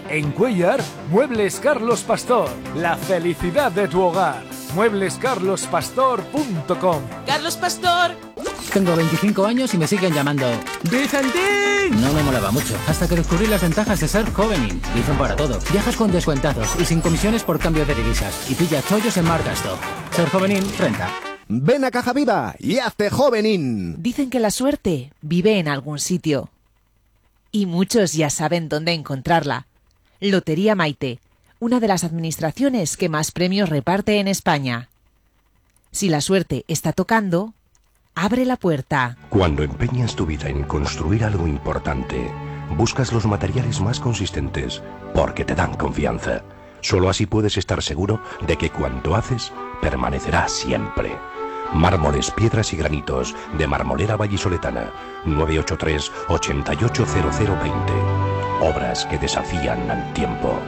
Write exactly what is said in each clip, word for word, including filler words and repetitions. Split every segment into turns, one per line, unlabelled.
En Cuéllar, Muebles Carlos Pastor. La felicidad de tu hogar. muebles carlos pastor punto com.
¡Carlos Pastor!
Tengo veinticinco años y me siguen llamando ¡Vicentín! No me molaba mucho, hasta que descubrí las ventajas de ser Jovenin. Dicen para todo. Viajas con descuentados y sin comisiones por cambio de divisas. Y pilla chollos en Marcasto. Ser Jovenin renta.
Ven a Caja Viva y hazte Jovenin.
Dicen que la suerte vive en algún sitio. Y muchos ya saben dónde encontrarla. Lotería Maite, una de las administraciones que más premios reparte en España. Si la suerte está tocando, abre la puerta.
Cuando empeñas tu vida en construir algo importante, buscas los materiales más consistentes porque te dan confianza. Solo así puedes estar seguro de que cuanto haces permanecerá siempre. Mármoles, piedras y granitos de Marmolera Vallisoletana. nueve ocho tres, ocho ocho cero cero dos cero. Obras que desafían al tiempo.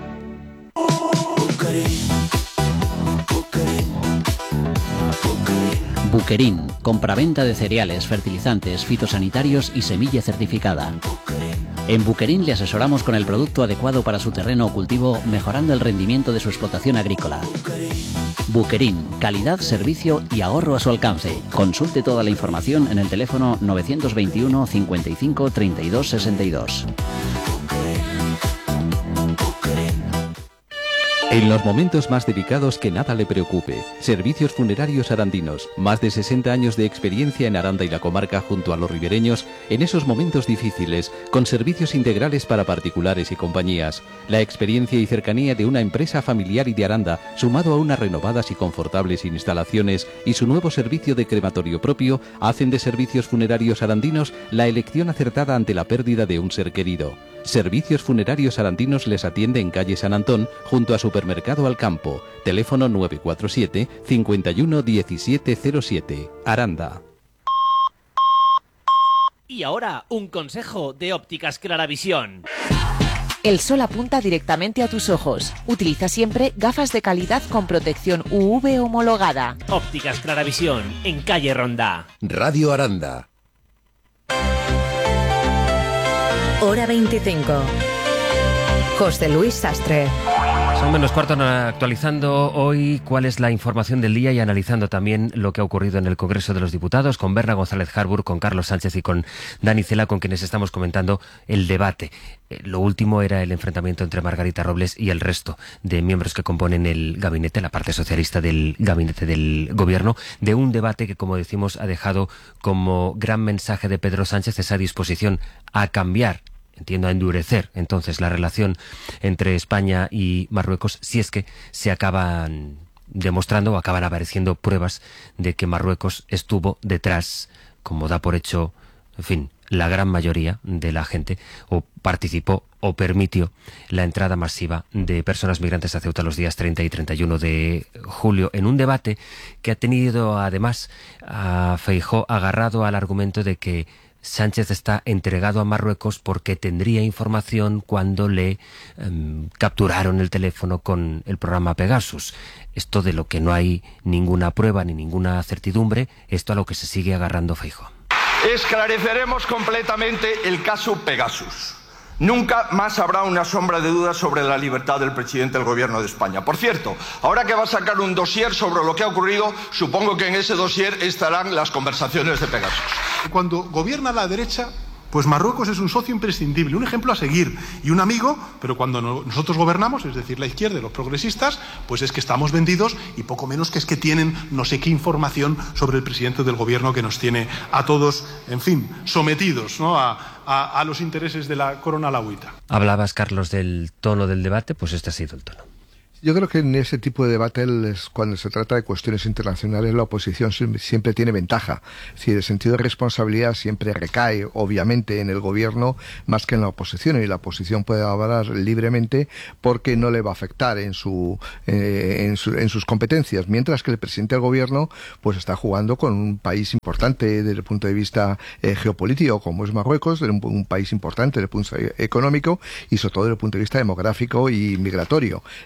Buquerín, compraventa de cereales, fertilizantes, fitosanitarios y semilla certificada. En Buquerín le asesoramos con el producto adecuado para su terreno o cultivo, mejorando el rendimiento de su explotación agrícola. Buquerín, calidad, servicio y ahorro a su alcance. Consulte toda la información en el teléfono novecientos veintiuno, cincuenta y cinco, treinta y dos, sesenta y dos.
En los momentos más delicados, que nada le preocupe. Servicios Funerarios Arandinos. Más de sesenta años de experiencia en Aranda y la comarca junto a los ribereños en esos momentos difíciles, con servicios integrales para particulares y compañías. La experiencia y cercanía de una empresa familiar y de Aranda, sumado a unas renovadas y confortables instalaciones y su nuevo servicio de crematorio propio, hacen de Servicios Funerarios Arandinos la elección acertada ante la pérdida de un ser querido. Servicios Funerarios Arandinos les atiende en calle San Antón, junto a Supermercado Alcampo. Teléfono nueve cuatro siete, cinco uno, uno siete cero siete. Aranda.
Y ahora, un consejo de Ópticas Claravisión.
El sol apunta directamente a tus ojos. Utiliza siempre gafas de calidad con protección U V homologada.
Ópticas Claravisión, en calle Ronda.
Radio Aranda.
Hora veinticinco. José Luis Sastre.
Son menos cuarto, actualizando hoy cuál es la información del día y analizando también lo que ha ocurrido en el Congreso de los Diputados con Berna González Harbour, con Carlos Sánchez y con Dani Cela, con quienes estamos comentando el debate. Eh, lo último era el enfrentamiento entre Margarita Robles y el resto de miembros que componen el gabinete, la parte socialista del gabinete del gobierno, de un debate que, como decimos, ha dejado como gran mensaje de Pedro Sánchez esa disposición a cambiar, entiendo, a endurecer entonces la relación entre España y Marruecos, si es que se acaban demostrando o acaban apareciendo pruebas de que Marruecos estuvo detrás, como da por hecho, en fin, la gran mayoría de la gente, o participó o permitió la entrada masiva de personas migrantes a Ceuta los días treinta y treinta y uno de julio, en un debate que ha tenido además a Feijóo agarrado al argumento de que Sánchez está entregado a Marruecos porque tendría información cuando le um, capturaron el teléfono con el programa Pegasus. Esto de lo que no hay ninguna prueba ni ninguna certidumbre, esto a lo que se sigue agarrando Feijóo.
Esclareceremos completamente el caso Pegasus. Nunca más habrá una sombra de duda sobre la libertad del presidente del Gobierno de España. Por cierto, ahora que va a sacar un dossier sobre lo que ha ocurrido, supongo que en ese dossier estarán las conversaciones de Pegasus.
Cuando gobierna la derecha, pues Marruecos es un socio imprescindible, un ejemplo a seguir y un amigo, pero cuando no, nosotros gobernamos, es decir, la izquierda y los progresistas, pues es que estamos vendidos y poco menos que es que tienen no sé qué información sobre el presidente del Gobierno que nos tiene a todos, en fin, sometidos, ¿no?, a, a, a los intereses de la corona alauita.
Hablabas, Carlos, del tono del debate, pues este ha sido el tono.
Yo creo que en ese tipo de debate, cuando se trata de cuestiones internacionales, la oposición siempre tiene ventaja. Es decir, el sentido de responsabilidad siempre recae, obviamente, en el gobierno más que en la oposición, y la oposición puede hablar libremente porque no le va a afectar en su, eh, en, su, en sus competencias, mientras que el presidente del gobierno pues está jugando con un país importante desde el punto de vista eh, geopolítico, como es Marruecos, un, un país importante desde el punto de vista económico y sobre todo desde el punto de vista demográfico y migratorio, eh, como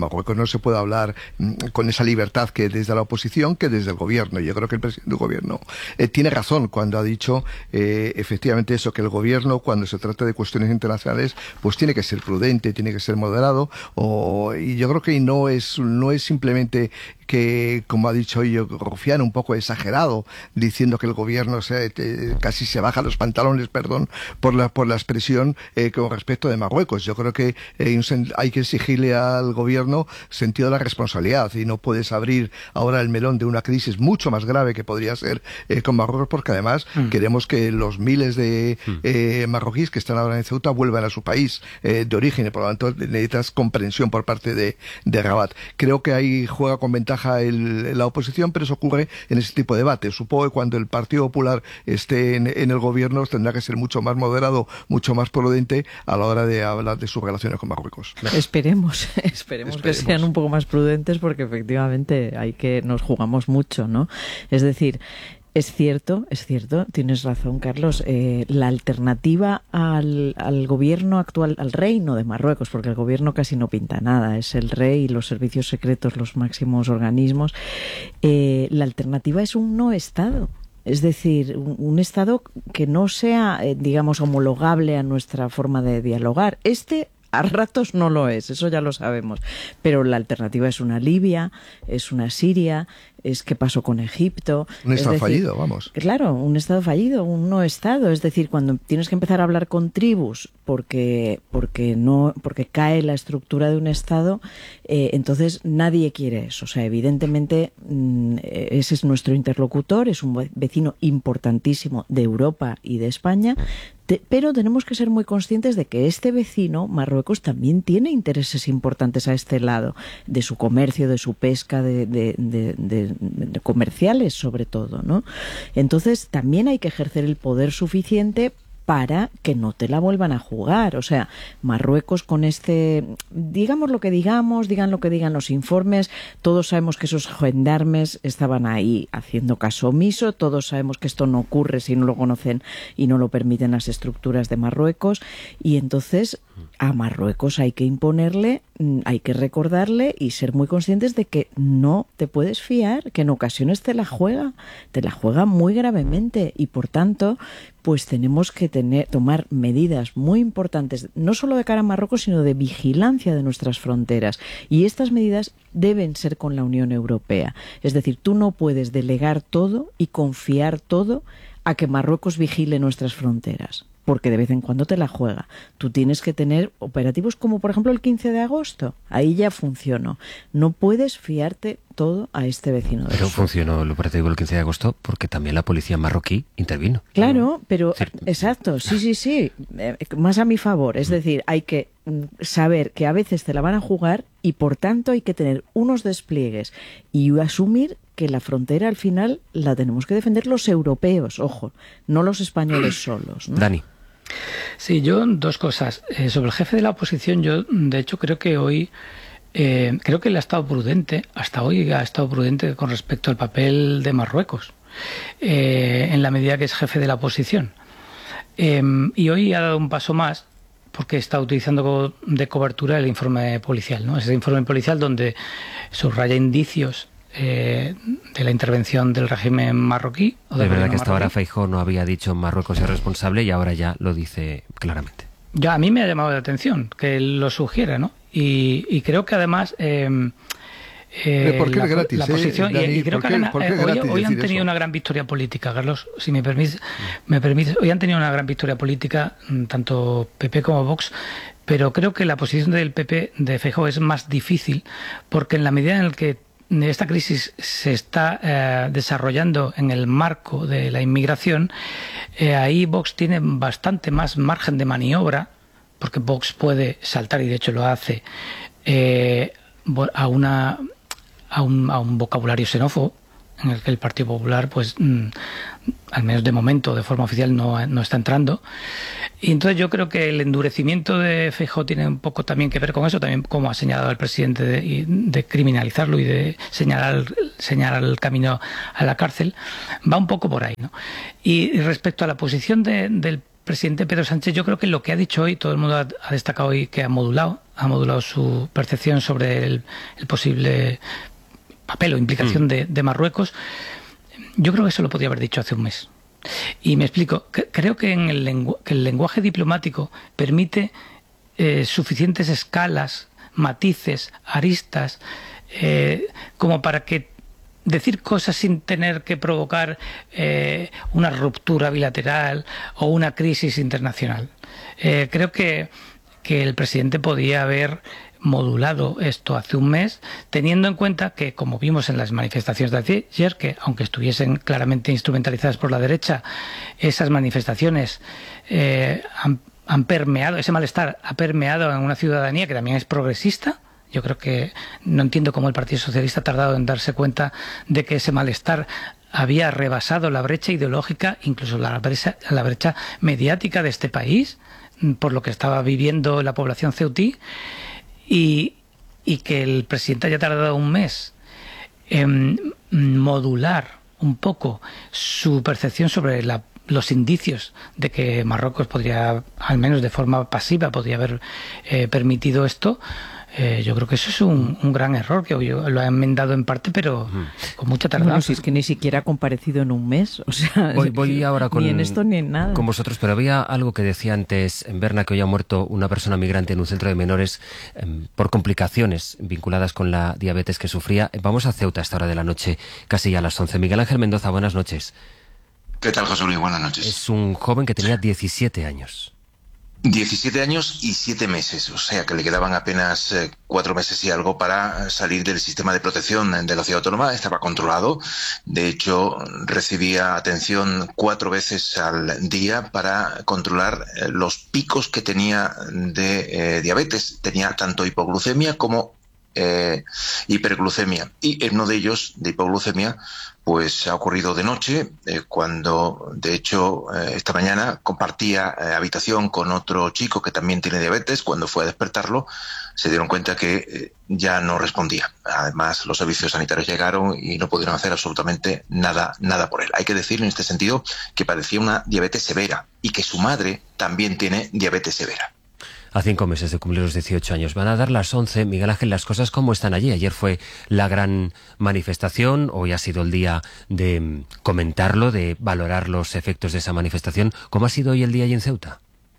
Marruecos no se puede hablar mm, con esa libertad que desde la oposición que desde el gobierno. Yo creo que el presidente del gobierno eh, tiene razón cuando ha dicho eh, efectivamente eso, que el gobierno cuando se trata de cuestiones internacionales pues tiene que ser prudente, tiene que ser moderado, o, y yo creo que no es, no es simplemente que, como ha dicho hoy Rufián, un poco exagerado, diciendo que el gobierno se, eh, casi se baja los pantalones, perdón, por la, por la expresión eh, con respecto de Marruecos. Yo creo que eh, hay que exigirle al gobierno sentido de la responsabilidad, y no puedes abrir ahora el melón de una crisis mucho más grave que podría ser eh, con Marruecos, porque además mm. queremos que los miles de eh, marroquíes que están ahora en Ceuta vuelvan a su país eh, de origen, y por lo tanto necesitas comprensión por parte de, de Rabat. Creo que ahí juega con ventaja el, la oposición, pero eso ocurre en ese tipo de debate. Supongo que cuando el Partido Popular esté en, en el gobierno tendrá que ser mucho más moderado, mucho más prudente a la hora de hablar de sus relaciones con Marruecos.
Esperemos, esperemos, esperemos que sean un poco más prudentes, porque efectivamente hay que nos jugamos mucho, ¿no? Es decir, es cierto, es cierto, tienes razón, Carlos. Eh, la alternativa al, al gobierno actual, al reino de Marruecos, porque el gobierno casi no pinta nada, es el rey y los servicios secretos los máximos organismos. Eh, la alternativa es un no Estado. Es decir, un, un Estado que no sea, eh, digamos, homologable a nuestra forma de dialogar. Este a ratos no lo es, eso ya lo sabemos, pero la alternativa es una Libia, es una Siria, es qué pasó con Egipto.
Un Estado
es decir,
fallido, vamos.
Claro, un Estado fallido, un no Estado, es decir, cuando tienes que empezar a hablar con tribus porque porque no porque cae la estructura de un Estado, eh, entonces nadie quiere eso. O sea, evidentemente mmm, ese es nuestro interlocutor, es un vecino importantísimo de Europa y de España. Te, pero tenemos que ser muy conscientes de que este vecino, Marruecos, también tiene intereses importantes a este lado, de su comercio, de su pesca, de, de, de, de, de comerciales sobre todo, ¿no? Entonces también hay que ejercer el poder suficiente para que no te la vuelvan a jugar. O sea, Marruecos con este, digamos lo que digamos, digan lo que digan los informes, todos sabemos que esos gendarmes estaban ahí haciendo caso omiso, todos sabemos que esto no ocurre si no lo conocen y no lo permiten las estructuras de Marruecos, y entonces a Marruecos hay que imponerle, hay que recordarle y ser muy conscientes de que no te puedes fiar, que en ocasiones te la juega, te la juega muy gravemente, y por tanto pues tenemos que tener, tomar medidas muy importantes, no solo de cara a Marruecos, sino de vigilancia de nuestras fronteras. Y estas medidas deben ser con la Unión Europea. Es decir, tú no puedes delegar todo y confiar todo a que Marruecos vigile nuestras fronteras, porque de vez en cuando te la juega. Tú tienes que tener operativos como, por ejemplo, el quince de agosto. Ahí ya funcionó. No puedes fiarte todo a este vecino.
Pero funcionó el operativo el quince de agosto porque también la policía marroquí intervino.
Claro, pero... Sí. Exacto, sí, sí, sí. Eh, más a mi favor. Es decir, hay que saber que a veces te la van a jugar y, por tanto, hay que tener unos despliegues y asumir que la frontera al final la tenemos que defender los europeos, ojo, no los españoles solos, ¿no?
Dani.
Sí, yo dos cosas. Eh, sobre el jefe de la oposición, yo de hecho creo que hoy, eh, creo que él ha estado prudente, hasta hoy ha estado prudente con respecto al papel de Marruecos, eh, en la medida que es jefe de la oposición. Eh, y hoy ha dado un paso más, porque está utilizando de cobertura el informe policial, ¿no? Ese informe policial donde subraya indicios Eh, de la intervención del régimen marroquí.
O de verdad que hasta ahora Feijóo no había dicho Marruecos es responsable y ahora ya lo dice claramente.
Ya, a mí me ha llamado la atención que él lo sugiera, ¿no? Y, y creo que además eh, eh,
¿Por qué
la,
es gratis,
la posición
eh, Dani,
y, y creo
¿por
que
qué,
han,
¿por qué
eh, hoy, hoy han tenido
eso?
una gran victoria política, Carlos, si me permites, me permites, hoy han tenido una gran victoria política tanto P P como Vox. Pero creo que la posición del P P de Feijóo es más difícil, porque en la medida en la que esta crisis se está eh, desarrollando en el marco de la inmigración, eh, ahí Vox tiene bastante más margen de maniobra, porque Vox puede saltar, y de hecho lo hace, eh, a, una, a, un, a un vocabulario xenófobo, en el que el Partido Popular, pues, mmm, al menos de momento, de forma oficial, no, no está entrando. Y entonces yo creo que el endurecimiento de Feijóo tiene un poco también que ver con eso, también como ha señalado el presidente, de, de criminalizarlo y de señalar, señalar el camino a la cárcel, va un poco por ahí, ¿no? Y respecto a la posición de, del presidente Pedro Sánchez, yo creo que lo que ha dicho hoy, todo el mundo ha, ha destacado hoy que ha modulado, ha modulado su percepción sobre el, el posible papel o implicación mm. de, de Marruecos. Yo creo que eso lo podía haber dicho hace un mes. Y me explico. Creo que, en el, lengu que el lenguaje diplomático permite eh, suficientes escalas, matices, aristas, eh, como para que decir cosas sin tener que provocar eh, una ruptura bilateral o una crisis internacional. Eh, creo que, que el presidente podía haber modulado esto hace un mes, teniendo en cuenta que, como vimos en las manifestaciones de ayer, que aunque estuviesen claramente instrumentalizadas por la derecha, esas manifestaciones eh, han, han permeado, ese malestar ha permeado en una ciudadanía que también es progresista. Yo creo que no entiendo cómo el Partido Socialista ha tardado en darse cuenta de que ese malestar había rebasado la brecha ideológica, incluso la brecha, la brecha mediática de este país, por lo que estaba viviendo la población ceutí, y, y que el presidente haya tardado un mes en modular un poco su percepción sobre la los indicios de que Marruecos podría, al menos de forma pasiva, podría haber eh, permitido esto. Eh, yo creo que eso es un, un gran error, que hoy lo ha enmendado en parte, pero con mucha tardanza.
Bueno, si es que ni siquiera ha comparecido en un mes, o sea,
voy, voy ahora con,
ni en esto ni en nada.
Con vosotros, pero había algo que decía antes en Berna, que hoy ha muerto una persona migrante en un centro de menores eh, por complicaciones vinculadas con la diabetes que sufría. Vamos a Ceuta a esta hora de la noche, casi ya a las once. Miguel Ángel Mendoza, buenas noches.
¿Qué tal, José Luis? Buenas noches.
Es un joven que tenía diecisiete años.
diecisiete años y siete meses, o sea que le quedaban apenas eh, cuatro meses y algo para salir del sistema de protección de la ciudad autónoma. Estaba controlado, de hecho recibía atención cuatro veces al día para controlar eh, los picos que tenía de eh, diabetes. Tenía tanto hipoglucemia como eh, hiperglucemia, y en uno de ellos, de hipoglucemia, pues ha ocurrido de noche, eh, cuando de hecho eh, esta mañana compartía eh, habitación con otro chico que también tiene diabetes. Cuando fue a despertarlo se dieron cuenta que eh, ya no respondía. Además, los servicios sanitarios llegaron y no pudieron hacer absolutamente nada, nada por él. Hay que decir en este sentido que padecía una diabetes severa y que su madre también tiene diabetes severa.
A cinco meses de cumplir los dieciocho años. Van a dar las once. Miguel Ángel, ¿las cosas cómo están allí? Ayer fue la gran manifestación, hoy ha sido el día de comentarlo, de valorar los efectos de esa manifestación. ¿Cómo ha sido hoy el día allí en Ceuta?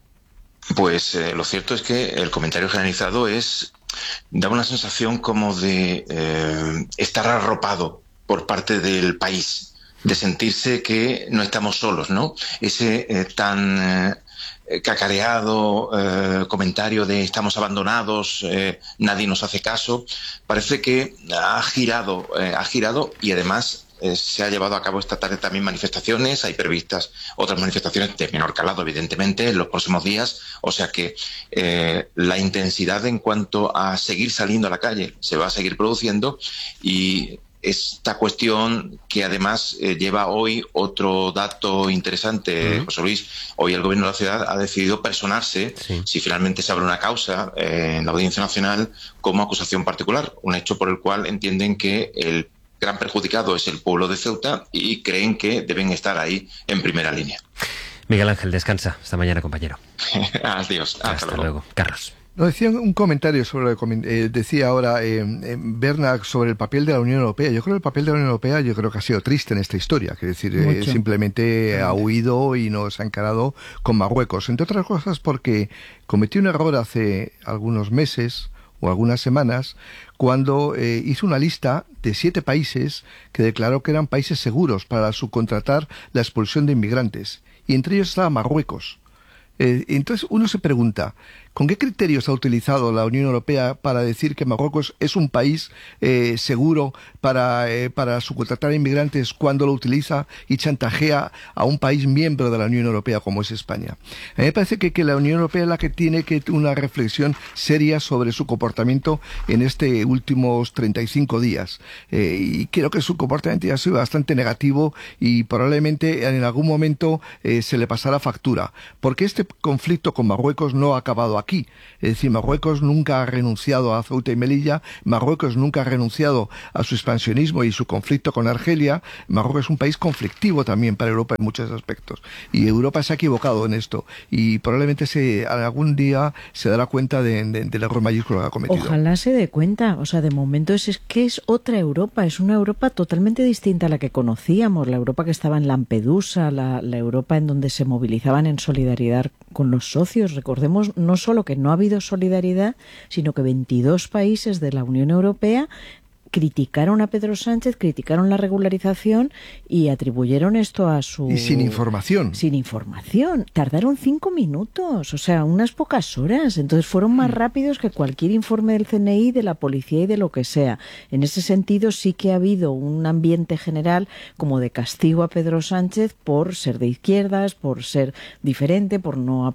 Pues eh, lo cierto es que el comentario generalizado es, da una sensación como de eh, estar arropado por parte del país, de sentirse que no estamos solos, ¿no? Ese eh, tan... Eh, cacareado eh, comentario de estamos abandonados, eh, nadie nos hace caso, parece que ha girado, eh, ha girado y además eh, se ha llevado a cabo esta tarde también manifestaciones. Hay previstas otras manifestaciones de menor calado, evidentemente, en los próximos días, o sea que eh, la intensidad en cuanto a seguir saliendo a la calle se va a seguir produciendo. Y esta cuestión que además eh, lleva hoy otro dato interesante, uh-huh. José Luis. Hoy el gobierno de la ciudad ha decidido personarse, sí. si finalmente se abre una causa eh, en la Audiencia Nacional, como acusación particular. Un hecho por el cual entienden que el gran perjudicado es el pueblo de Ceuta y creen que deben estar ahí en primera línea.
Miguel Ángel, descansa. Hasta mañana, compañero.
Adiós. Hasta,
Hasta
luego.
luego. Carlos.
No, decía un comentario sobre, eh, decía ahora eh, eh, Berna sobre el papel de la Unión Europea. Yo creo que el papel de la Unión Europea yo creo que ha sido triste en esta historia, que decir, eh, simplemente ha huido y no se ha encarado con Marruecos, entre otras cosas porque cometió un error hace algunos meses o algunas semanas cuando eh, hizo una lista de siete países que declaró que eran países seguros para subcontratar la expulsión de inmigrantes, y entre ellos estaba Marruecos. Eh, entonces uno se pregunta, ¿con qué criterios ha utilizado la Unión Europea para decir que Marruecos es un país eh, seguro para, eh, para subcontratar inmigrantes cuando lo utiliza y chantajea a un país miembro de la Unión Europea como es España? A mí me parece que, que la Unión Europea es la que tiene que una reflexión seria sobre su comportamiento en estos últimos treinta y cinco días. Eh, y creo que su comportamiento ya ha sido bastante negativo y probablemente en algún momento eh, se le pasará factura, porque este conflicto con Marruecos no ha acabado aquí. Es decir, Marruecos nunca ha renunciado a Ceuta y Melilla, Marruecos nunca ha renunciado a su expansionismo y su conflicto con Argelia. Marruecos es un país conflictivo también para Europa en muchos aspectos. Y Europa se ha equivocado en esto. Y probablemente se, algún día se dará cuenta de, de, del error mayúsculo que ha cometido.
Ojalá se dé cuenta. O sea, de momento es, es que es otra Europa. Es una Europa totalmente distinta a la que conocíamos. La Europa que estaba en Lampedusa, la, la Europa en donde se movilizaban en solidaridad con los socios. Recordemos no solo que no ha habido solidaridad, sino que veintidós países de la Unión Europea criticaron a Pedro Sánchez, criticaron la regularización y atribuyeron esto a su...
Y sin información.
Sin información. Tardaron cinco minutos, o sea, unas pocas horas. Entonces fueron más rápidos que cualquier informe del C N I, de la policía y de lo que sea. En ese sentido sí que ha habido un ambiente general como de castigo a Pedro Sánchez por ser de izquierdas, por ser diferente, por no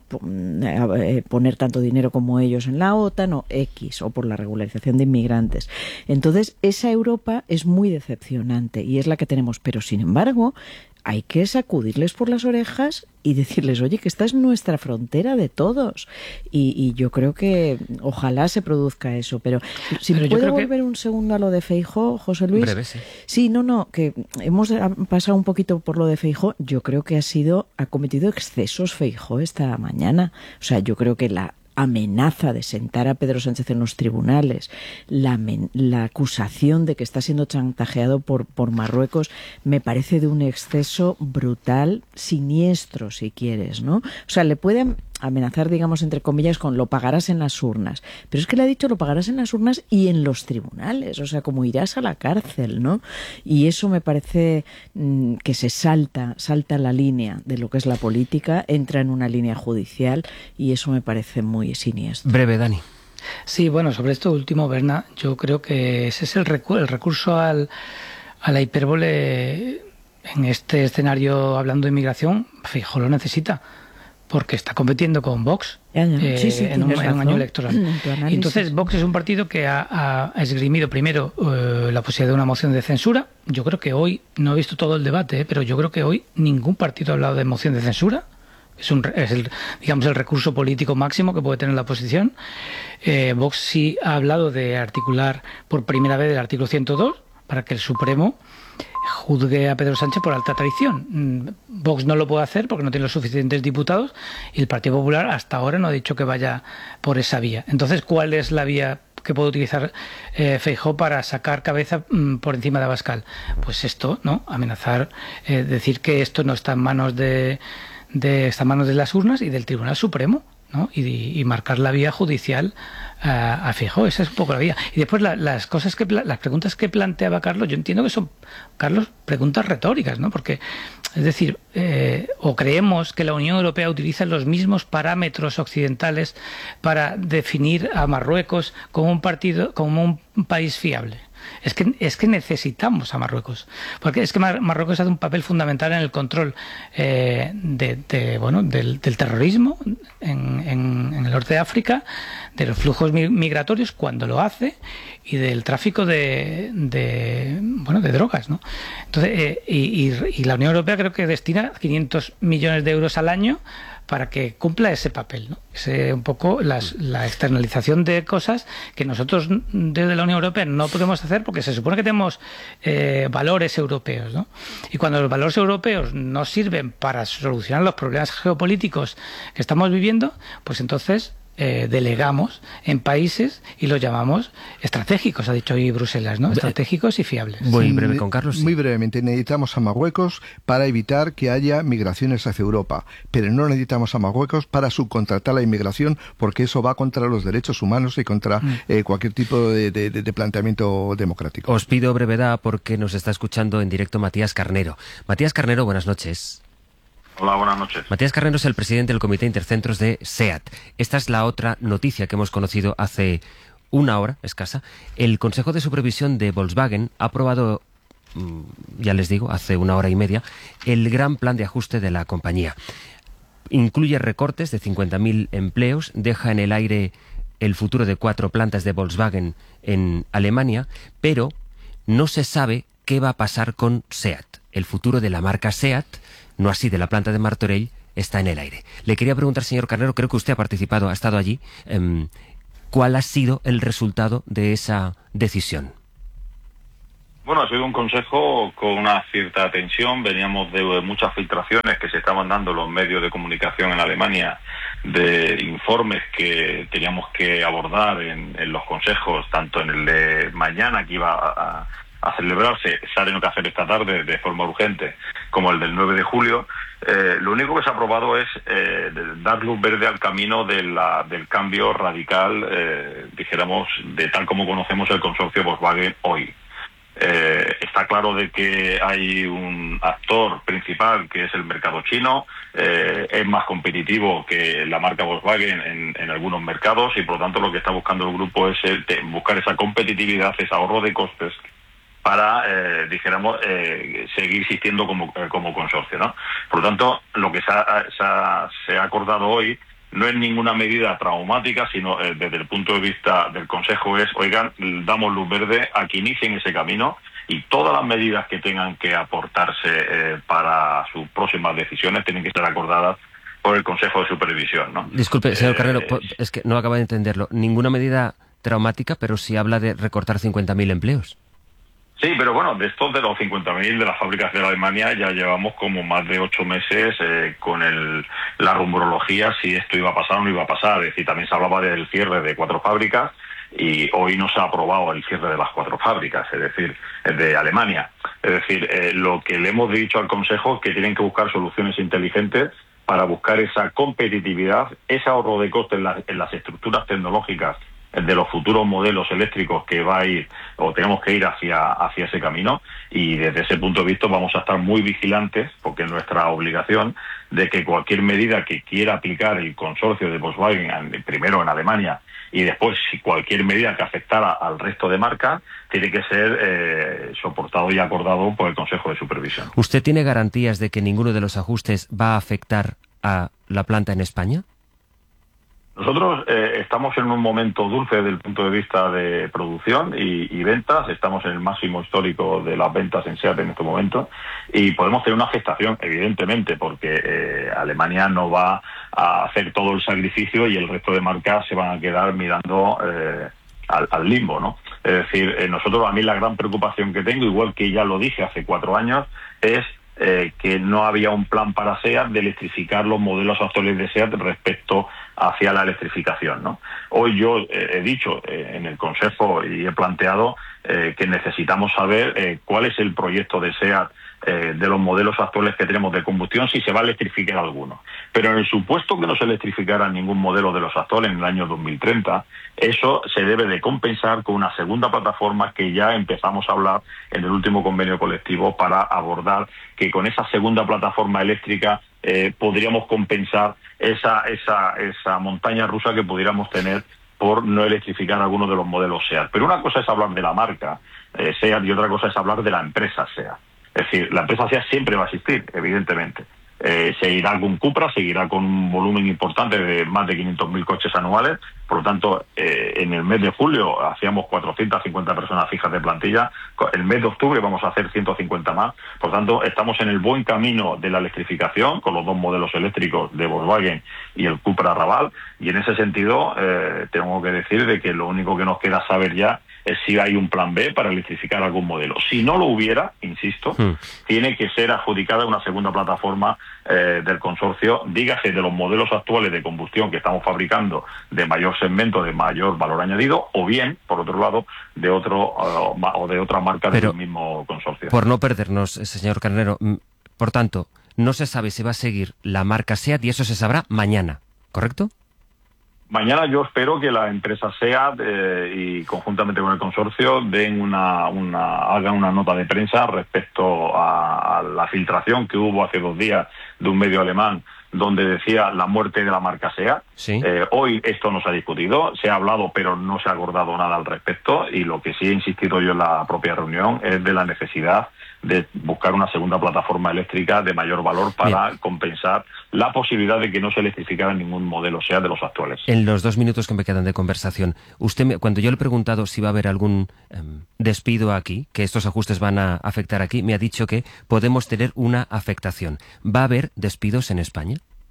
poner tanto dinero como ellos en la OTAN o X, o por la regularización de inmigrantes. Entonces, esa Europa es muy decepcionante y es la que tenemos, pero sin embargo hay que sacudirles por las orejas y decirles, oye, que esta es nuestra frontera de todos. Y, y yo creo que ojalá se produzca eso. Pero si
pero
me puedo
que...
volver un segundo a lo de Feijóo, José Luis.
Breve, sí.
Sí, no, no, que hemos pasado un poquito por lo de Feijóo. Yo creo que ha sido, ha cometido excesos Feijóo esta mañana. O sea, yo creo que la amenaza de sentar a Pedro Sánchez en los tribunales, la, la acusación de que está siendo chantajeado por, por Marruecos, me parece de un exceso brutal, siniestro, si quieres, ¿no? O sea, le pueden amenazar, digamos, entre comillas, con lo pagarás en las urnas. Pero es que le ha dicho lo pagarás en las urnas y en los tribunales, o sea, como irás a la cárcel, ¿no? Y eso me parece mmm, que se salta, salta la línea de lo que es la política, entra en una línea judicial y eso me parece muy siniestro.
Breve, Dani.
Sí, bueno, sobre esto último, Berna, yo creo que ese es el, recu el recurso al, a la hipérbole en este escenario hablando de inmigración. Feijóo lo necesita, porque está compitiendo con Vox
ya, ya.
Eh,
Sí, sí,
en, un, en un año electoral.
Y
entonces Vox es un partido que ha, ha esgrimido primero eh, la posibilidad de una moción de censura. Yo creo que hoy, no he visto todo el debate, eh, pero yo creo que hoy ningún partido ha hablado de moción de censura. Es, un, es el, digamos, el recurso político máximo que puede tener la oposición. Eh, Vox sí ha hablado de articular por primera vez el artículo ciento dos para que el Supremo juzgue a Pedro Sánchez por alta traición. Vox no lo puede hacer porque no tiene los suficientes diputados y el Partido Popular hasta ahora no ha dicho que vaya por esa vía. Entonces, ¿cuál es la vía que puede utilizar eh, Feijóo para sacar cabeza mmm, por encima de Abascal? Pues esto, ¿no? Amenazar, eh, decir que esto no está en manos de, de, está en manos de las urnas y del Tribunal Supremo, ¿no? Y, y marcar la vía judicial a, a Feijóo. Esa es un poco la vía. Y después la, las cosas que las preguntas que planteaba Carlos, yo entiendo que son, Carlos, preguntas retóricas, ¿no? Porque, es decir, eh, o creemos que la Unión Europea utiliza los mismos parámetros occidentales para definir a Marruecos como un partido, como un país fiable. Es que, es que necesitamos a Marruecos, porque es que Mar Marruecos hace un papel fundamental en el control eh, de, de, bueno, del, del terrorismo en, en, en el norte de África, de los flujos migratorios cuando lo hace y del tráfico de, de, bueno, de drogas, ¿no? Entonces, eh, y, y, y la Unión Europea creo que destina quinientos millones de euros al año para que cumpla ese papel, ¿no? Ese, un poco las, la externalización de cosas que nosotros desde la Unión Europea no podemos hacer porque se supone que tenemos eh, valores europeos, ¿no? Y cuando los valores europeos no sirven para solucionar los problemas geopolíticos que estamos viviendo, pues entonces Eh, delegamos en países y los llamamos estratégicos, ha dicho hoy Bruselas, ¿no? Estratégicos y fiables.
Muy breve con Carlos. Sí.
Muy brevemente, necesitamos a Marruecos para evitar que haya migraciones hacia Europa, pero no necesitamos a Marruecos para subcontratar la inmigración, porque eso va contra los derechos humanos y contra mm. eh, cualquier tipo de, de, de planteamiento democrático.
Os pido brevedad porque nos está escuchando en directo Matías Carnero. Matías Carnero, buenas noches.
Hola, buenas noches.
Matías Carnero es el presidente del Comité Intercentros de SEAT. Esta es la otra noticia que hemos conocido hace una hora escasa. El Consejo de Supervisión de Volkswagen ha aprobado, ya les digo, hace una hora y media, el gran plan de ajuste de la compañía. Incluye recortes de cincuenta mil empleos, deja en el aire el futuro de cuatro plantas de Volkswagen en Alemania, pero no se sabe qué va a pasar con SEAT, el futuro de la marca SEAT, no así de la planta de Martorell, está en el aire. Le quería preguntar, señor Carnero, creo que usted ha participado, ha estado allí, eh, ¿cuál ha sido el resultado de esa decisión?
Bueno, ha sido un consejo con una cierta tensión. Veníamos de muchas filtraciones que se estaban dando en los medios de comunicación en Alemania, de informes que teníamos que abordar en, en los consejos, tanto en el de mañana, que iba a, a celebrarse, sale no que hacer esta tarde de forma urgente, como el del nueve de julio. Eh, lo único que se ha aprobado es eh, dar luz verde al camino de la, del cambio radical, eh, dijéramos, de tal como conocemos el consorcio Volkswagen hoy. Eh, está claro de que hay un actor principal que es el mercado chino, eh, es más competitivo que la marca Volkswagen en, en algunos mercados y por lo tanto lo que está buscando el grupo es el, de, buscar esa competitividad, ese ahorro de costes para, eh, dijéramos, eh, seguir existiendo como, eh, como consorcio, ¿no? Por lo tanto, lo que se ha, se ha, se ha acordado hoy no es ninguna medida traumática, sino eh, desde el punto de vista del Consejo es, oigan, damos luz verde a que inicien ese camino y todas las medidas que tengan que aportarse eh, para sus próximas decisiones tienen que ser acordadas por el Consejo de Supervisión, ¿no?
Disculpe, señor
eh,
Carnero, es que no acabo de entenderlo. Ninguna medida traumática, pero sí habla de recortar cincuenta mil empleos.
Sí, pero bueno, de estos de los cincuenta mil de las fábricas de la Alemania ya llevamos como más de ocho meses eh, con el, la rumorología si esto iba a pasar o no iba a pasar. Es decir, también se hablaba del cierre de cuatro fábricas y hoy no se ha aprobado el cierre de las cuatro fábricas, es decir, de Alemania. Es decir, eh, lo que le hemos dicho al Consejo es que tienen que buscar soluciones inteligentes para buscar esa competitividad, ese ahorro de costes en, la, en las estructuras tecnológicas de los futuros modelos eléctricos que va a ir o tenemos que ir hacia hacia ese camino y desde ese punto de vista vamos a estar muy vigilantes porque es nuestra obligación de que cualquier medida que quiera aplicar el consorcio de Volkswagen primero en Alemania y después si cualquier medida que afectara al resto de marcas tiene que ser eh, soportado y acordado por el Consejo de Supervisión.
¿Usted tiene garantías de que ninguno de los ajustes va a afectar a la planta en España?
Nosotros eh, estamos en un momento dulce desde el punto de vista de producción y, y ventas. Estamos en el máximo histórico de las ventas en SEAT en este momento y podemos tener una afectación, evidentemente, porque eh, Alemania no va a hacer todo el sacrificio y el resto de marcas se van a quedar mirando eh, al, al limbo, ¿no? Es decir, eh, nosotros, a mí la gran preocupación que tengo, igual que ya lo dije hace cuatro años, es Eh, que no había un plan para SEAT de electrificar los modelos actuales de SEAT respecto hacia la electrificación, ¿no? Hoy yo eh, he dicho eh, en el Consejo y he planteado eh, que necesitamos saber eh, cuál es el proyecto de SEAT eh, de los modelos actuales que tenemos de combustión, si se va a electrificar alguno. Pero en el supuesto que no se electrificara ningún modelo de los actuales en el año dos mil treinta, eso se debe de compensar con una segunda plataforma que ya empezamos a hablar en el último convenio colectivo para abordar que con esa segunda plataforma eléctrica eh, podríamos compensar esa, esa, esa montaña rusa que pudiéramos tener por no electrificar alguno de los modelos SEAT. Pero una cosa es hablar de la marca eh, SEAT y otra cosa es hablar de la empresa SEAT. Es decir, la empresa SEAT siempre va a existir, evidentemente. Eh, seguirá con Cupra, seguirá con un volumen importante de más de quinientos mil coches anuales. Por lo tanto, eh, en el mes de julio hacíamos cuatrocientas cincuenta personas fijas de plantilla. El mes de octubre vamos a hacer ciento cincuenta más. Por lo tanto, estamos en el buen camino de la electrificación con los dos modelos eléctricos de Volkswagen y el Cupra Raval. Y en ese sentido, eh, tengo que decir de que lo único que nos queda saber ya es si hay un plan B para electrificar algún modelo. Si no lo hubiera, insisto, mm. tiene que ser adjudicada una segunda plataforma eh, del consorcio, dígase de los modelos actuales de combustión que estamos fabricando de mayor segmento, de mayor valor añadido, o bien, por otro lado, de otro uh, o de otra marca Pero, del mismo consorcio.
Por no perdernos, señor Carnero, por tanto, no se sabe si va a seguir la marca SEAT y eso se sabrá mañana, ¿correcto?
Mañana yo espero que la empresa SEAT eh, y conjuntamente con el consorcio den una, una, hagan una nota de prensa respecto a, a la filtración que hubo hace dos días de un medio alemán donde decía la muerte de la marca SEAT.
Sí.
Eh, hoy esto no se ha discutido, se ha hablado pero no se ha acordado nada al respecto y lo que sí he insistido yo en la propia reunión es de la necesidad de buscar una segunda plataforma eléctrica de mayor valor para Bien. compensar la posibilidad de que no se electrificara ningún modelo SEAT de los actuales.
En los dos minutos que me quedan de conversación, usted me, cuando yo le he preguntado si va a haber algún eh, despido aquí, que estos ajustes van a afectar aquí, me ha dicho que podemos tener una afectación. ¿Va a haber despidos en España?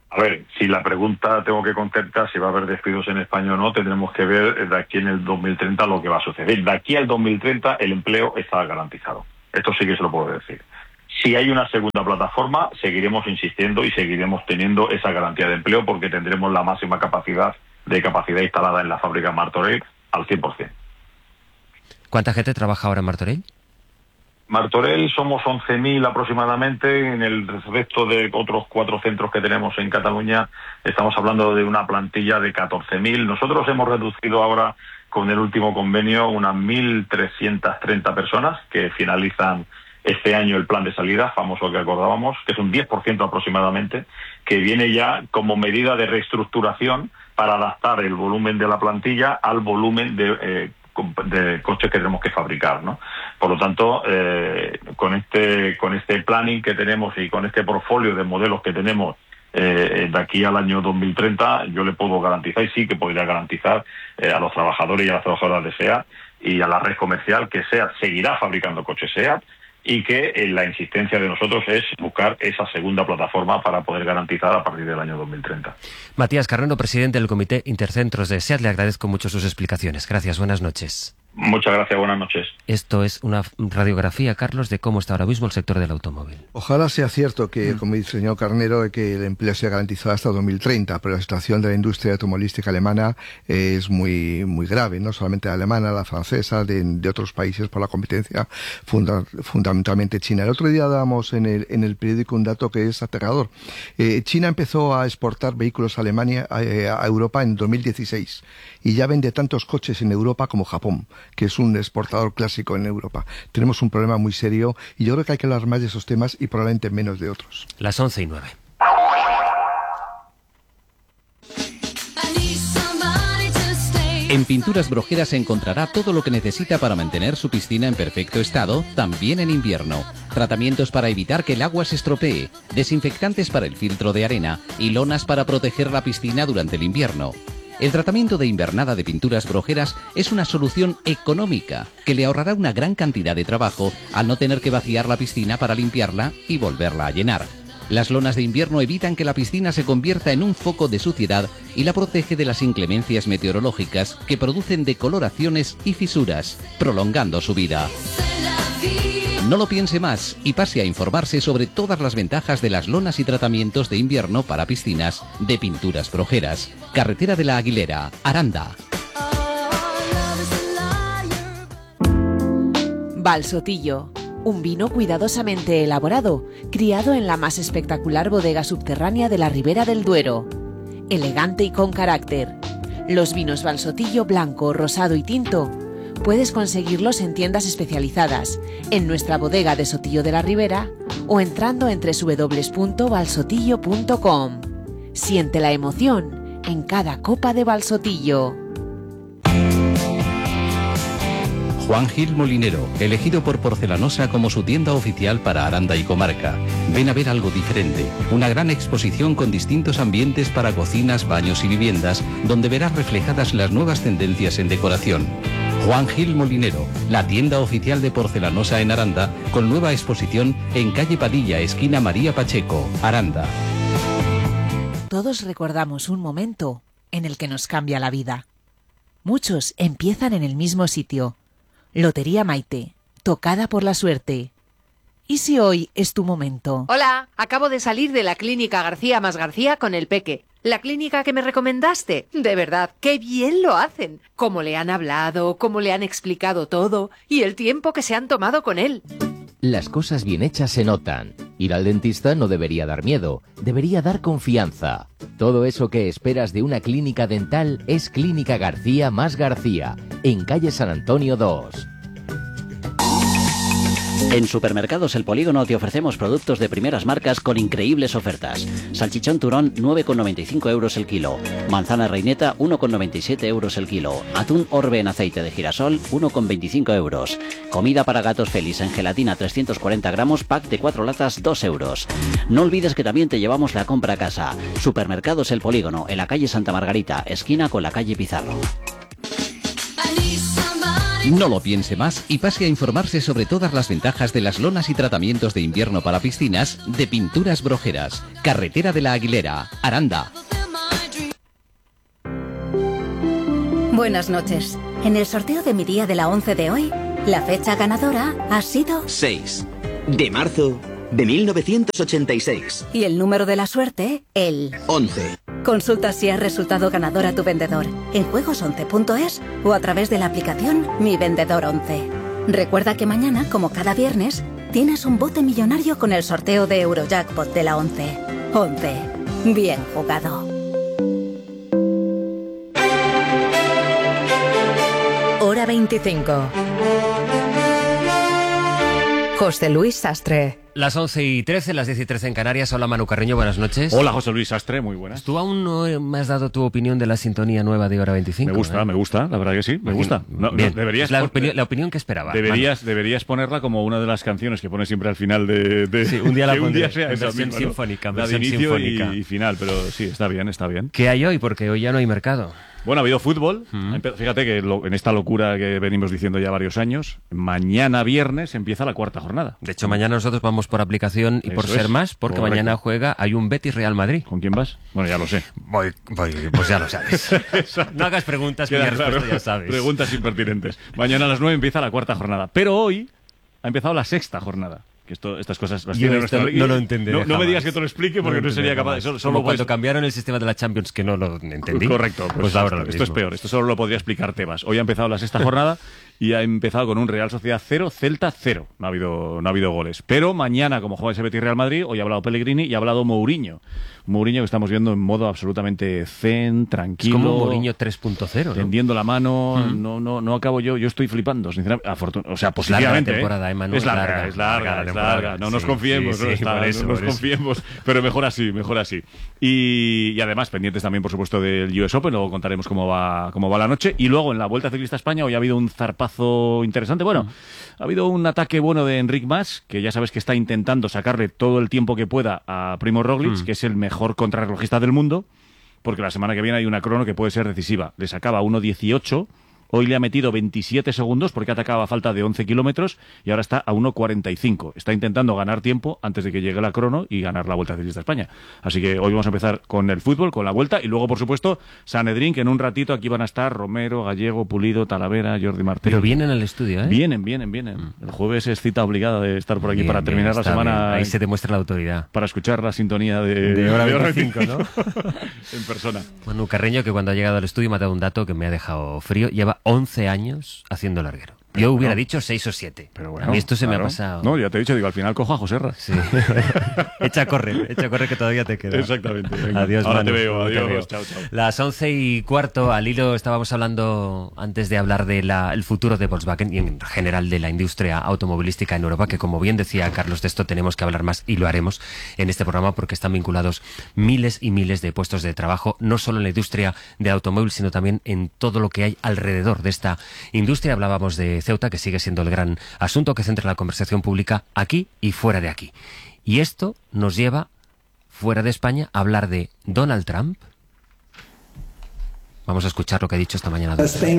A ver, si la pregunta tengo que contestar si va a haber despidos en España o no, tendremos que ver de aquí en el dos mil treinta lo que va a suceder. De aquí al dos mil treinta el empleo está garantizado. Esto sí que se lo puedo decir. Si hay una segunda plataforma, seguiremos insistiendo y seguiremos teniendo esa garantía de empleo porque tendremos la máxima capacidad de capacidad instalada en la fábrica Martorell al cien por ciento.
¿Cuánta gente trabaja ahora en Martorell?
Martorell somos once mil aproximadamente, en el resto de otros cuatro centros que tenemos en Cataluña estamos hablando de una plantilla de catorce mil. Nosotros hemos reducido ahora con el último convenio unas mil trescientas treinta personas que finalizan este año el plan de salida, famoso que acordábamos, que es un diez por ciento aproximadamente, que viene ya como medida de reestructuración para adaptar el volumen de la plantilla al volumen de, eh, de coches que tenemos que fabricar, ¿no? Por lo tanto, eh, con este con este planning que tenemos y con este portfolio de modelos que tenemos eh, de aquí al año dos mil treinta, yo le puedo garantizar, y sí que podría garantizar eh, a los trabajadores y a las trabajadoras de SEAT y a la red comercial que SEAT seguirá fabricando coches SEAT, y que eh, la insistencia de nosotros es buscar esa segunda plataforma para poder garantizar a partir del año dos mil treinta.
Matías Carreno, presidente del Comité Intercentros de SEAT, le agradezco mucho sus explicaciones. Gracias, buenas noches.
Muchas gracias, buenas noches.
Esto es una radiografía, Carlos, de cómo está ahora mismo el sector del automóvil.
Ojalá sea cierto que, mm. como dice el señor Carnero, que el empleo sea garantizado hasta dos mil treinta, pero la situación de la industria automovilística alemana es muy muy grave, no solamente la alemana, la francesa, de, de otros países por la competencia, funda, fundamentalmente China. El otro día dábamos en el, en el periódico un dato que es aterrador. Eh, China empezó a exportar vehículos a Alemania, a, a Europa en dos mil dieciséis y ya vende tantos coches en Europa como Japón, que es un exportador clásico en Europa. Tenemos un problema muy serio y yo creo que hay que hablar más de esos temas y probablemente menos de otros.
Las once y nueve.
En Pinturas Brojeras encontrará todo lo que necesita para mantener su piscina en perfecto estado, también en invierno. Tratamientos para evitar que el agua se estropee, desinfectantes para el filtro de arena y lonas para proteger la piscina durante el invierno. El tratamiento de invernada de Pinturas Brojeras es una solución económica que le ahorrará una gran cantidad de trabajo al no tener que vaciar la piscina para limpiarla y volverla a llenar. Las lonas de invierno evitan que la piscina se convierta en un foco de suciedad y la protege de las inclemencias meteorológicas que producen decoloraciones y fisuras, prolongando su vida. No lo piense más y pase a informarse sobre todas las ventajas de las lonas y tratamientos de invierno para piscinas de Pinturas Brojeras. Carretera de la Aguilera, Aranda.
Valsotillo, un vino cuidadosamente elaborado, criado en la más espectacular bodega subterránea de la Ribera del Duero. Elegante y con carácter. Los vinos Valsotillo blanco, rosado y tinto puedes conseguirlos en tiendas especializadas, en nuestra bodega de Sotillo de la Ribera o entrando en doble u doble u doble u punto valsotillo punto com. Siente la emoción en cada copa de Valsotillo.
Juan Gil Molinero, elegido por Porcelanosa como su tienda oficial para Aranda y comarca. Ven a ver algo diferente, una gran exposición con distintos ambientes para cocinas, baños y viviendas, donde verás reflejadas las nuevas tendencias en decoración. Juan Gil Molinero, la tienda oficial de Porcelanosa en Aranda, con nueva exposición en calle Padilla, esquina María Pacheco, Aranda.
Todos recordamos un momento en el que nos cambia la vida. Muchos empiezan en el mismo sitio. Lotería Maite, tocada por la suerte. ¿Y si hoy es tu momento?
Hola, acabo de salir de la clínica García más García con el Peque. La clínica que me recomendaste. De verdad, qué bien lo hacen. Cómo le han hablado, cómo le han explicado todo y el tiempo que se han tomado con él.
Las cosas bien hechas se notan. Ir al dentista no debería dar miedo, debería dar confianza. Todo eso que esperas de una clínica dental es Clínica García más García, en calle San Antonio dos.
En Supermercados El Polígono te ofrecemos productos de primeras marcas con increíbles ofertas. Salchichón turón nueve con noventa y cinco euros el kilo. Manzana reineta uno con noventa y siete euros el kilo. Atún orbe en aceite de girasol uno con veinticinco euros. Comida para gatos Feliz en gelatina trescientos cuarenta gramos, pack de cuatro latas dos euros. No olvides que también te llevamos la compra a casa. Supermercados El Polígono, en la calle Santa Margarita, esquina con la calle Pizarro.
I need somebody.
No lo piense más y pase a informarse sobre todas las ventajas de las lonas y tratamientos de invierno para piscinas de Pinturas Brojeras. Carretera de la Aguilera, Aranda.
Buenas noches. En el sorteo de mi día de la once de hoy, la fecha ganadora ha sido
seis de marzo de mil novecientos ochenta y seis.
Y el número de la suerte, el
once.
Consulta si has resultado ganador a tu vendedor en juegos once punto es o a través de la aplicación Mi Vendedor once. Recuerda que mañana, como cada viernes, tienes un bote millonario con el sorteo de Eurojackpot de la once. once. Bien jugado.
Hora veinticinco. José Luis Sastre.
Las once y trece, las diez y trece en Canarias. Hola, Manu Carreño, buenas noches.
Hola, José Luis Sastre, muy buenas.
Tú aún no me has dado tu opinión de la sintonía nueva de Hora veinticinco.
Me gusta,
¿eh?
me gusta, la verdad que sí, me gusta. No,
Bien,
no, deberías
es la,
pon-
opinión, la opinión que esperaba.
Deberías, deberías ponerla como una de las canciones que pones siempre al final de... de
Sí, un día la
que un
pondré,
día sea
en
esa
versión
misma, ¿no?
sinfónica, en
La de
versión
inicio
sinfónica.
y, y final, pero sí, está bien, está bien.
¿Qué hay hoy? Porque hoy ya no hay mercado.
Bueno, ha habido fútbol. Ha empe- Fíjate que lo- en esta locura que venimos diciendo ya varios años, mañana viernes empieza la cuarta jornada.
De hecho, mañana nosotros vamos por aplicación y por
Eso
ser
es,
más, porque
correcto.
mañana juega, hay un Betis Real Madrid.
¿Con quién vas? Bueno, ya lo sé.
Voy, voy, pues ya lo sabes. No hagas preguntas, que
Queda
mi respuesta
claro.
ya sabes.
Preguntas impertinentes. Mañana a las nueve empieza la cuarta jornada. Pero hoy ha empezado la sexta jornada. Que esto, estas cosas las
Yo
tiene
esto
nuestra-
no lo entenderé
No, no me
jamás.
digas que te lo explique porque
No
no,
lo
sería
entenderé
capaz.
jamás.
Solo, solo
Como
puedes-
cuando cambiaron el sistema de la Champions, que no lo entendí.
Correcto. Pues,
Pues ahora lo
esto, esto es
mismo.
peor. Esto solo lo podría explicar Tebas. Hoy ha empezado la sexta jornada y ha empezado con un Real Sociedad cero, Celta cero. No ha habido, no ha habido goles. Pero mañana, como juega ese Betis Real Madrid, hoy ha hablado Pellegrini y ha hablado Mourinho. Mourinho que estamos viendo en modo absolutamente zen, tranquilo.
Es como Mourinho tres punto cero, ¿no?
Tendiendo la mano.
Mm.
No, no, no acabo yo. Yo estoy flipando, sinceramente. Afortun- o sea,
Es larga la
positivamente. ¿eh?
temporada, eh, Manu,
Es
es
larga,
larga,
es larga,
larga la
es
temporada.
larga. No nos
Sí,
confiemos,
sí,
no,
sí,
Está-
por eso,
no nos
por eso.
confiemos. Pero mejor así, mejor así. Y, y además, pendientes también, por supuesto, del U S Open. Luego contaremos cómo va, cómo va la noche. Y luego, en la Vuelta Ciclista a España, hoy ha habido un zarpazo interesante. Bueno, ha habido un ataque bueno de Enric Mas, que ya sabes que está intentando sacarle todo el tiempo que pueda a Primo Roglic,
Mm.
que es el mejor contrarrelojista del mundo, porque la semana que viene hay una crono que puede ser decisiva. Le sacaba uno dieciocho, hoy le ha metido veintisiete segundos porque atacaba a falta de once kilómetros y ahora está a uno cuarenta y cinco. Está intentando ganar tiempo antes de que llegue la crono y ganar la Vuelta Ciclista a España. Así que hoy vamos a empezar con el fútbol, con la Vuelta y luego, por supuesto, Sanedrín, que en un ratito aquí van a estar Romero, Gallego, Pulido, Talavera, Jordi Martín.
Pero vienen al estudio, ¿eh?
Vienen, vienen, vienen. El jueves es cita obligada de estar por aquí
Bien,
para terminar
bien,
la
está
semana.
bien. Ahí se demuestra la autoridad.
Para escuchar la sintonía de,
De Hora veinticinco, ¿no?
En persona.
Manu Carreño, que cuando ha llegado al estudio me ha dado un dato que me ha dejado frío. Lleva once años haciendo larguero.
Pero
Yo hubiera
bueno.
dicho seis o siete.
Pero bueno,
a mí esto se me
claro.
ha pasado.
No, ya te he dicho, digo, al final cojo a Joserra.
Sí. Echa a correr, echa a correr que todavía te queda.
Exactamente. Venga.
Adiós,
Ahora
Manu.
te veo,
Te
adiós.
veo.
Chao, chao.
Las once y cuarto, al hilo estábamos hablando antes de hablar del el futuro de Volkswagen y en general de la industria automovilística en Europa, que como bien decía Carlos, de esto tenemos que hablar más y lo haremos en este programa porque están vinculados miles y miles de puestos de trabajo, no solo en la industria de automóvil, sino también en todo lo que hay alrededor de esta industria. Hablábamos de Ceuta, que sigue siendo el gran asunto que centra la conversación pública aquí y fuera de aquí. Y esto nos lleva, fuera de España, a hablar de Donald Trump. Vamos a escuchar lo que ha dicho esta mañana.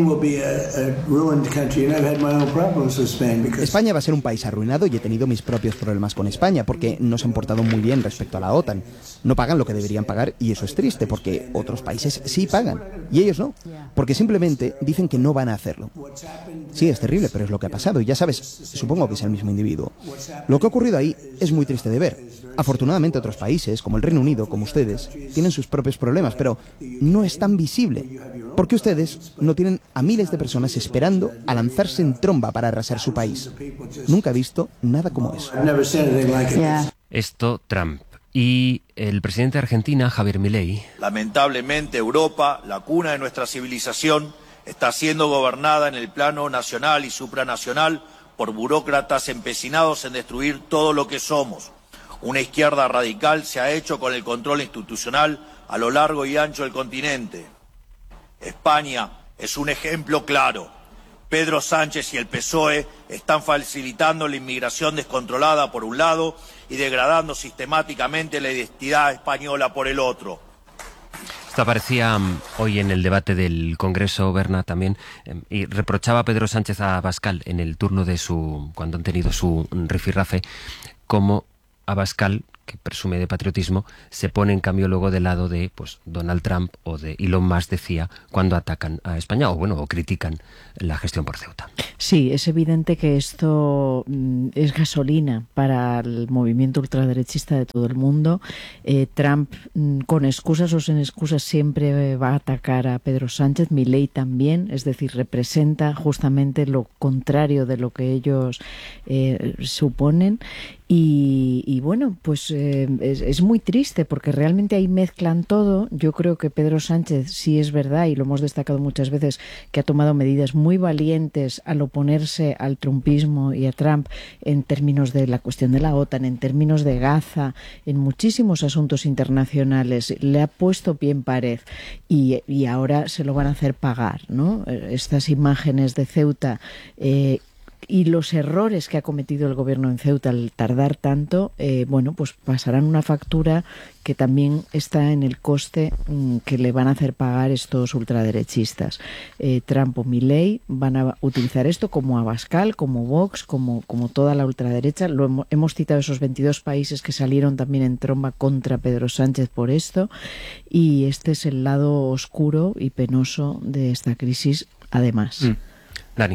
España va a ser un país arruinado y he tenido mis propios problemas con España porque no se han portado muy bien respecto a la OTAN. No pagan lo que deberían pagar y eso es triste porque otros países sí pagan y ellos no, porque simplemente dicen que no van a hacerlo. Sí, es terrible, pero es lo que ha pasado y ya sabes, supongo que es el mismo individuo. Lo que ha ocurrido ahí es muy triste de ver. Afortunadamente otros países, como el Reino Unido, como ustedes, tienen sus propios problemas, pero no es tan visible. Porque ustedes no tienen a miles de personas esperando a lanzarse en tromba para arrasar su país. Nunca he visto nada como eso.
Esto, Trump. Y el presidente de Argentina, Javier Milei.
Lamentablemente, Europa, la cuna de nuestra civilización, está siendo gobernada en el plano nacional y supranacional por burócratas empecinados en destruir todo lo que somos. Una izquierda radical se ha hecho con el control institucional a lo largo y ancho del continente. España es un ejemplo claro. Pedro Sánchez y el P S O E están facilitando la inmigración descontrolada por un lado y degradando sistemáticamente la identidad española por el otro.
Esto aparecía um, hoy en el debate del Congreso, Berna, también, um, y reprochaba a Pedro Sánchez a Abascal en el turno de su, cuando han tenido su rifirrafe, como Abascal, que presume de patriotismo, se pone en cambio luego del lado de pues Donald Trump o de Elon Musk, decía, cuando atacan a España o bueno o critican la gestión por Ceuta.
Sí, es evidente que esto mm, es gasolina para el movimiento ultraderechista de todo el mundo. Eh, Trump, mm, con excusas o sin excusas, siempre va a atacar a Pedro Sánchez. Milei también, es decir, representa justamente lo contrario de lo que ellos eh, suponen. Y, y bueno, pues eh, es, es muy triste porque realmente ahí mezclan todo. Yo creo que Pedro Sánchez sí es verdad, y lo hemos destacado muchas veces, que ha tomado medidas muy valientes al oponerse al trumpismo y a Trump en términos de la cuestión de la OTAN, en términos de Gaza, en muchísimos asuntos internacionales. Le ha puesto pie en pared y, y ahora se lo van a hacer pagar, ¿no? Estas imágenes de Ceuta eh, y los errores que ha cometido el gobierno en Ceuta al tardar tanto, eh, bueno, pues pasarán una factura que también está en el coste mmm, que le van a hacer pagar estos ultraderechistas. Eh, Trump o Milei van a utilizar esto como Abascal, como Vox, como, como toda la ultraderecha. Lo hemos, hemos citado esos veintidós países que salieron también en tromba contra Pedro Sánchez por esto, y este es el lado oscuro y penoso de esta crisis, además.
Mm. Dani.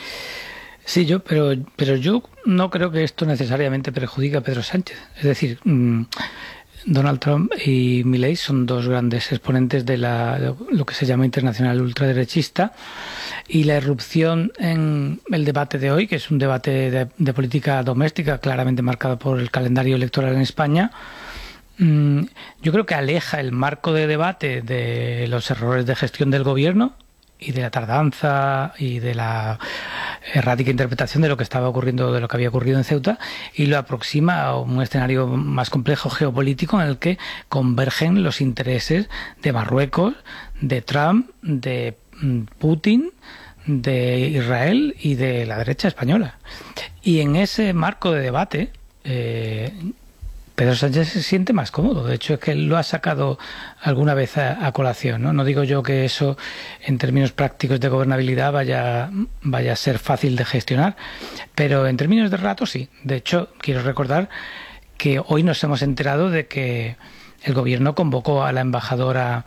Sí, yo, pero, pero yo no creo que esto necesariamente perjudique a Pedro Sánchez. Es decir, mmm, Donald Trump y Milei son dos grandes exponentes de, la, de lo que se llama internacional ultraderechista, y la irrupción en el debate de hoy, que es un debate de, de política doméstica claramente marcado por el calendario electoral en España, mmm, yo creo que aleja el marco de debate de los errores de gestión del gobierno y de la tardanza y de la errática interpretación de lo que estaba ocurriendo, de lo que había ocurrido en Ceuta, y lo aproxima a un escenario más complejo geopolítico en el que convergen los intereses de Marruecos, de Trump, de Putin, de Israel y de la derecha española. Y en ese marco de debate, eh, Pedro Sánchez se siente más cómodo. De hecho, es que él lo ha sacado alguna vez a, a colación, ¿no? No digo yo que eso, en términos prácticos de gobernabilidad, vaya, vaya a ser fácil de gestionar, pero en términos de relato sí. De hecho, quiero recordar que hoy nos hemos enterado de que el gobierno convocó a la embajadora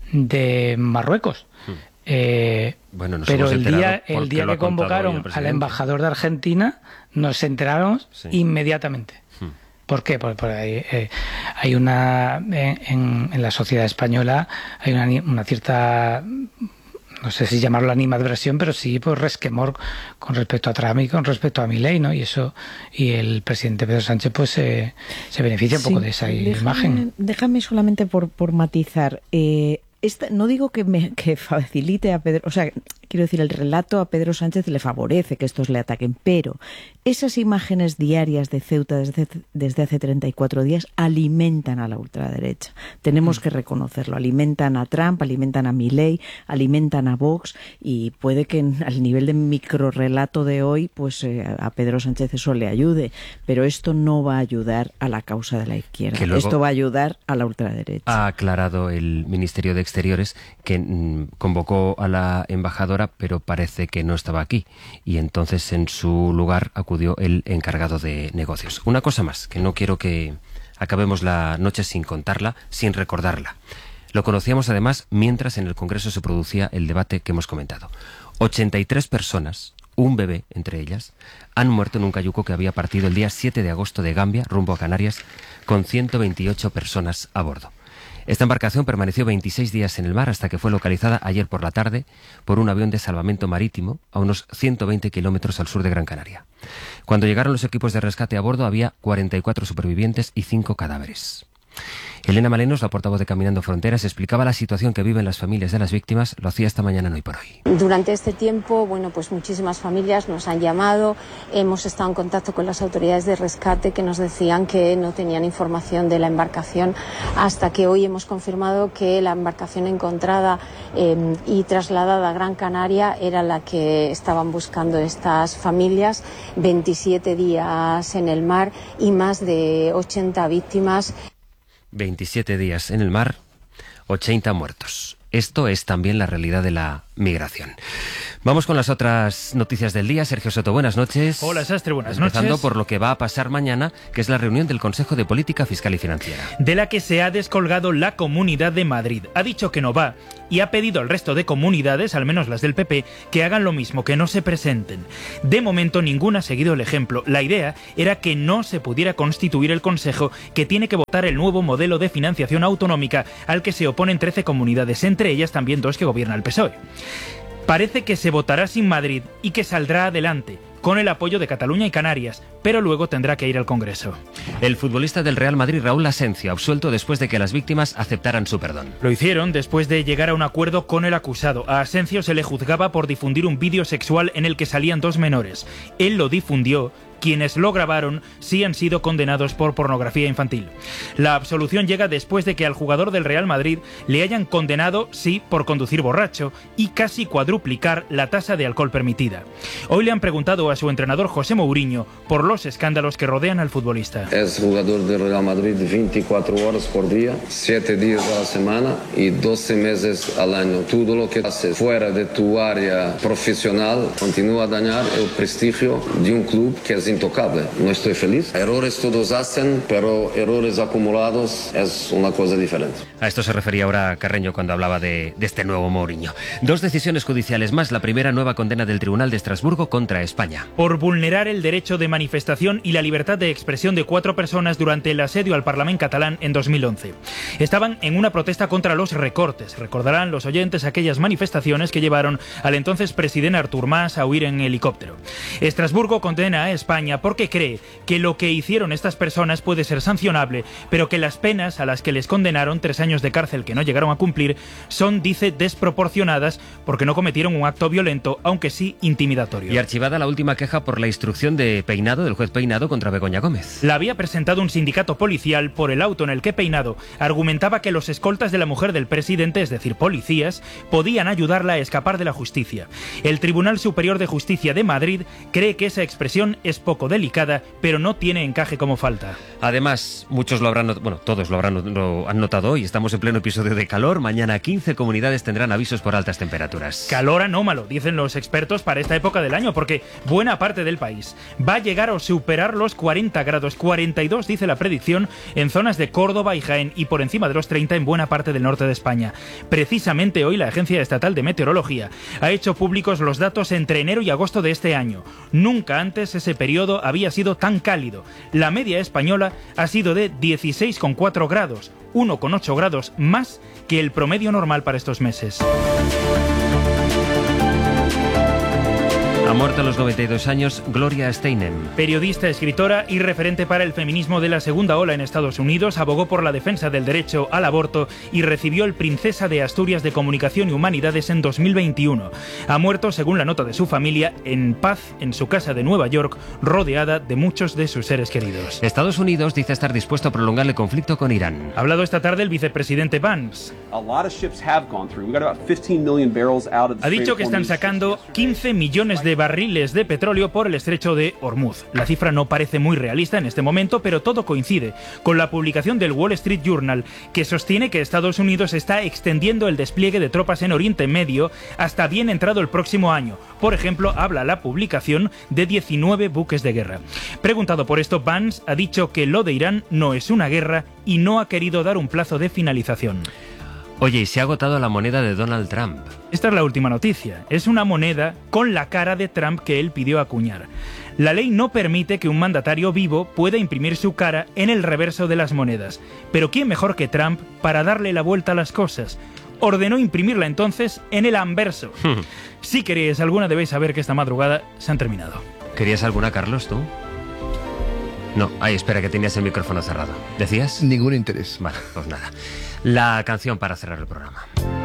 de Marruecos. Hmm. Eh, bueno, nos pero el día, el día que convocaron al embajador de Argentina, nos enteramos sí. inmediatamente. Hmm. ¿Por qué? Porque, porque hay, eh, hay una en, en la sociedad española hay una, una cierta, no sé si llamarlo animadversión, pero sí pues resquemor con respecto a Trump y con respecto a Milei, ¿no? Y eso, y el presidente Pedro Sánchez pues eh, se beneficia un sí, poco de esa déjame, imagen.
Déjame solamente por, por matizar. Eh, esta, no digo que, me, que facilite a Pedro, o sea, quiero decir, el relato a Pedro Sánchez le favorece que estos le ataquen, pero esas imágenes diarias de Ceuta desde, desde hace treinta y cuatro días alimentan a la ultraderecha. Tenemos que reconocerlo. Alimentan a Trump, alimentan a Milei, alimentan a Vox, y puede que en, al nivel de microrrelato de hoy, pues eh, a Pedro Sánchez eso le ayude, pero esto no va a ayudar a la causa de la izquierda. Esto va a ayudar a la ultraderecha.
Ha aclarado el Ministerio de Exteriores que mmm, convocó a la embajadora, pero parece que no estaba aquí, y entonces en su lugar acudió el encargado de negocios. Una cosa más, que no quiero que acabemos la noche sin contarla, sin recordarla. Lo conocíamos además mientras en el Congreso se producía el debate que hemos comentado. ochenta y tres personas, un bebé entre ellas, han muerto en un cayuco que había partido el día siete de agosto de Gambia, rumbo a Canarias, con ciento veintiocho personas a bordo. Esta embarcación permaneció veintiséis días en el mar hasta que fue localizada ayer por la tarde por un avión de salvamento marítimo a unos ciento veinte kilómetros al sur de Gran Canaria. Cuando llegaron los equipos de rescate a bordo había cuarenta y cuatro supervivientes y cinco cadáveres. Elena Malenos, la portavoz de Caminando Fronteras, explicaba la situación que viven las familias de las víctimas. Lo hacía esta mañana en Hoy por Hoy.
Durante este tiempo, bueno, pues muchísimas familias nos han llamado. Hemos estado en contacto con las autoridades de rescate que nos decían que no tenían información de la embarcación, hasta que hoy hemos confirmado que la embarcación encontrada eh, y trasladada a Gran Canaria era la que estaban buscando estas familias. veintisiete días en el mar y más de ochenta víctimas.
veintisiete días en el mar, ochenta muertos. Esto es también la realidad de la migración. Vamos con las otras noticias del día. Sergio Soto, buenas noches.
Hola, Sastre, buenas
Empezando
noches.
Empezando por lo que va a pasar mañana, que es la reunión del Consejo de Política Fiscal y Financiera.
De la que se ha descolgado la Comunidad de Madrid. Ha dicho que no va y ha pedido al resto de comunidades, al menos las del P P, que hagan lo mismo, que no se presenten. De momento ninguna ha seguido el ejemplo. La idea era que no se pudiera constituir el Consejo, que tiene que votar el nuevo modelo de financiación autonómica al que se oponen trece comunidades, entre ellas también dos que gobierna el P S O E. Parece que se votará sin Madrid y que saldrá adelante, con el apoyo de Cataluña y Canarias, pero luego tendrá que ir al Congreso.
El futbolista del Real Madrid, Raúl Asensio, absuelto después de que las víctimas aceptaran su perdón.
Lo hicieron después de llegar a un acuerdo con el acusado. A Asensio se le juzgaba por difundir un vídeo sexual en el que salían dos menores. Él lo difundió. Quienes lo grabaron sí han sido condenados por pornografía infantil. La absolución llega después de que al jugador del Real Madrid le hayan condenado, sí, por conducir borracho y casi cuadruplicar la tasa de alcohol permitida. Hoy le han preguntado a su entrenador José Mourinho por los escándalos que rodean al futbolista.
Es jugador del Real Madrid veinticuatro horas por día, siete días a la semana y doce meses al año. Todo lo que haces fuera de tu área profesional continúa a dañar el prestigio de un club que es intocable. No estoy feliz. Errores todos hacen, pero errores acumulados es una cosa diferente.
A esto se refería ahora Carreño cuando hablaba de, de este nuevo Mourinho. Dos decisiones judiciales más. La primera, nueva condena del Tribunal de Estrasburgo contra España.
Por vulnerar el derecho de manifestación y la libertad de expresión de cuatro personas durante el asedio al Parlamento catalán en dos mil once. Estaban en una protesta contra los recortes. Recordarán los oyentes aquellas manifestaciones que llevaron al entonces presidente Artur Mas a huir en helicóptero. Estrasburgo condena a España porque cree que lo que hicieron estas personas puede ser sancionable, pero que las penas a las que les condenaron, tres años de cárcel que no llegaron a cumplir, son, dice, desproporcionadas porque no cometieron un acto violento, aunque sí intimidatorio.
Y archivada la última queja por la instrucción de Peinado, del juez Peinado, contra Begoña Gómez.
La había presentado un sindicato policial por el auto en el que Peinado argumentaba que los escoltas de la mujer del presidente, es decir, policías, podían ayudarla a escapar de la justicia. El Tribunal Superior de Justicia de Madrid cree que esa expresión es poco delicada, pero no tiene encaje como falta.
Además, muchos lo habrán, bueno, todos lo habrán lo han notado hoy. Estamos en pleno episodio de calor. Mañana quince comunidades tendrán avisos por altas temperaturas.
Calor anómalo, dicen los expertos para esta época del año, porque buena parte del país va a llegar a superar los cuarenta grados, cuarenta y dos dice la predicción en zonas de Córdoba y Jaén y por encima de los treinta en buena parte del norte de España. Precisamente hoy la Agencia Estatal de Meteorología ha hecho públicos los datos entre enero y agosto de este año. Nunca antes ese periodo había sido tan cálido. La media española ha sido de dieciséis coma cuatro grados, uno coma ocho grados más que el promedio normal para estos meses.
Ha muerto a los noventa y dos años Gloria Steinem.
Periodista, escritora y referente para el feminismo de la segunda ola en Estados Unidos, abogó por la defensa del derecho al aborto y recibió el Princesa de Asturias de Comunicación y Humanidades en dos mil veintiuno. Ha muerto, según la nota de su familia, en paz en su casa de Nueva York, rodeada de muchos de sus seres queridos.
Estados Unidos dice estar dispuesto a prolongar el conflicto con Irán.
Ha hablado esta tarde el vicepresidente Vance. Ha dicho que están sacando quince millones de barriles de petróleo por el estrecho de Hormuz. La cifra no parece muy realista en este momento, pero todo coincide con la publicación del Wall Street Journal, que sostiene que Estados Unidos está extendiendo el despliegue de tropas en Oriente Medio hasta bien entrado el próximo año. Por ejemplo, habla la publicación de diecinueve buques de guerra. Preguntado por esto, Vance ha dicho que lo de Irán no es una guerra y no ha querido dar un plazo de finalización.
Oye, y se ha agotado la moneda de Donald Trump.
Esta es la última noticia. Es una moneda con la cara de Trump que él pidió acuñar. La ley no permite que un mandatario vivo pueda imprimir su cara en el reverso de las monedas. Pero ¿quién mejor que Trump para darle la vuelta a las cosas? Ordenó imprimirla entonces en el anverso. Si queréis alguna, debéis saber que esta madrugada se han terminado.
¿Querías alguna, Carlos, tú? No, ay, espera, que tenías el micrófono cerrado. ¿Decías?
Ningún interés.
Vale, pues nada. La canción para cerrar el programa.